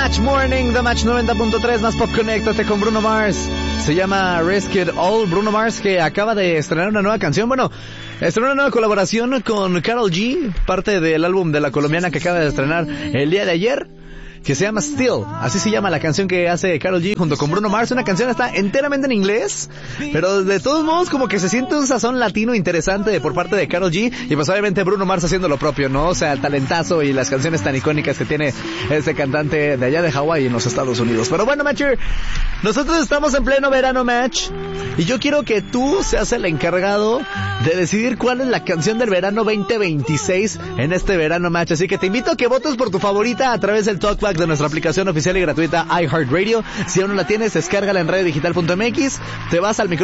Match Morning, The Match 90.3, más pop, conéctate con Bruno Mars. Se llama Risk It All. Bruno Mars, que acaba de estrenar una nueva canción. Bueno, estrenó una nueva colaboración con Karol G, parte del álbum de la colombiana que acaba de estrenar el día de ayer, que se llama Still. Así se llama la canción que hace Karol G junto con Bruno Mars. Una canción está enteramente en inglés, pero de todos modos como que se siente un sazón latino interesante por parte de Karol G, y pues obviamente Bruno Mars haciendo lo propio, ¿no? O sea, el talentazo y las canciones tan icónicas que tiene este cantante de allá de Hawái en los Estados Unidos. Pero bueno, Matcher, nosotros estamos en pleno verano, Match, y yo quiero que tú seas el encargado de decidir cuál es la canción del verano 2026 en este verano, Match. Así que te invito a que votes por tu favorita a través del Talkback de nuestra aplicación oficial y gratuita iHeartRadio. Si aún no la tienes, descárgala en radiodigital.mx, te vas al micrófono